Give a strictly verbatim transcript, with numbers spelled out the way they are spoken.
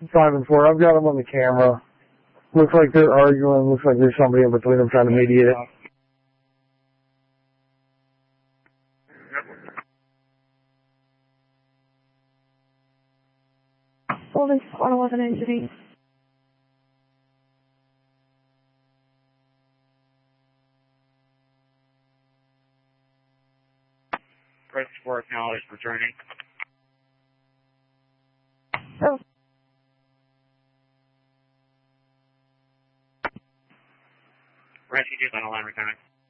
Five and four. I've got them on the camera. Looks like they're arguing. Looks like there's somebody in between them trying to mediate it. Well, this one eleven entity. Press four acknowledged returning. Oh. Rescue two on the line returning.